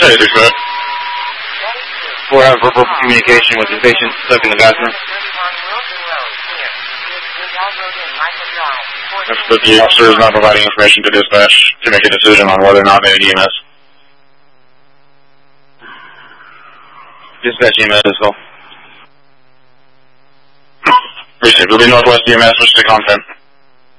Hey, dispatch. We'll have verbal communication with the patient stuck in the bathroom. If the officer is not providing information to dispatch to make a decision on whether or not they need EMS. Dispatch EMS is call. Received. Will be Northwest EMS, which is the content.